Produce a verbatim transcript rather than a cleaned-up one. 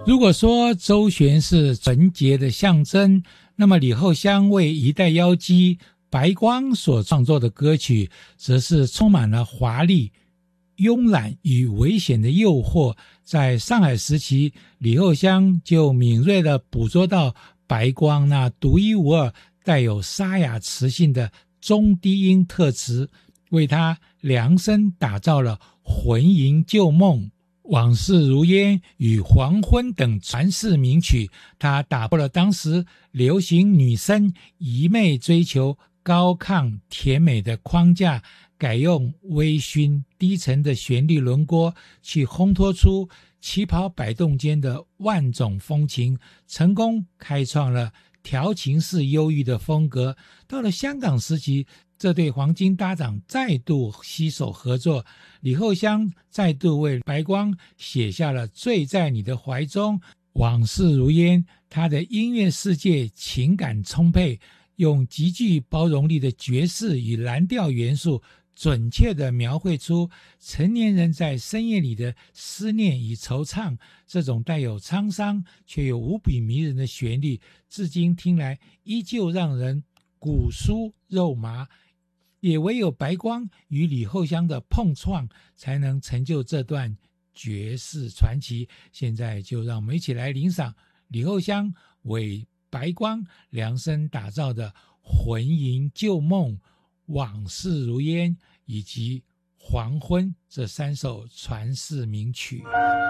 如果说周璇是纯洁的象征，那么李后香为一代妖姬白光所创作的歌曲，则是充满了华丽、慵懒与危险的诱惑。在上海时期，李后香就敏锐地捕捉到白光那独一无二、带有沙哑磁性的中低音特质，为他量身打造了魂萦旧梦、往事如烟与黄昏等传世名曲。他打破了当时流行女生一昧追求高亢甜美的框架，改用微醺低沉的旋律轮廓去烘托出旗袍摆动间的万种风情，成功开创了调情式忧郁的风格。到了香港时期，这对黄金搭档再度携手合作，李后香再度为白光写下了《醉在你的怀中》，往事如烟。他的音乐世界情感充沛，用极具包容力的爵士与蓝调元素，准确地描绘出成年人在深夜里的思念与惆怅。这种带有沧桑却又无比迷人的旋律，至今听来依旧让人骨酥肉麻。也唯有白光与李后香的碰撞，才能成就这段绝世传奇。现在就让我们一起来领赏李后香为白光量身打造的魂萦旧梦、往事如烟以及黄昏这三首传世名曲。